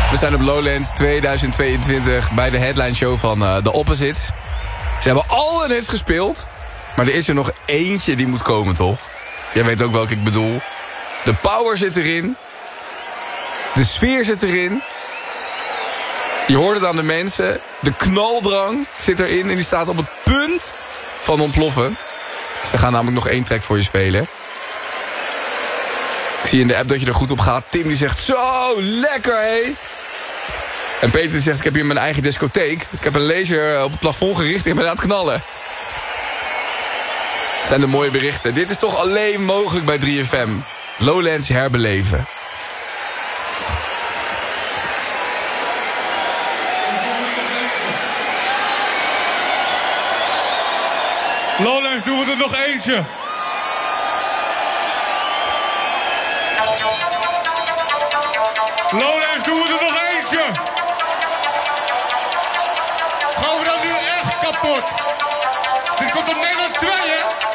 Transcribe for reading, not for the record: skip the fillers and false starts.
We zijn op Lowlands 2022 bij de headline show van The Opposites. Ze hebben al een hits gespeeld. Maar er is er nog eentje die moet komen, toch? Jij weet ook welke ik bedoel. De power zit erin. De sfeer zit erin. Je hoort het aan de mensen. De knaldrang zit erin en die staat op het punt van ontploffen. Ze gaan namelijk nog 1 track voor je spelen. Ik zie in de app dat je er goed op gaat. Tim die zegt, zo, lekker hé. En Peter die zegt, ik heb hier mijn eigen discotheek. Ik heb een laser op het plafond gericht en ben aan het knallen. Dat zijn de mooie berichten. Dit is toch alleen mogelijk bij 3FM. Lowlands herbeleven. Lowlands, doen we er nog eentje. Lowlands, doen we er nog eentje. Gaan we dan nu echt kapot? Dit komt op Nederland 2, hè?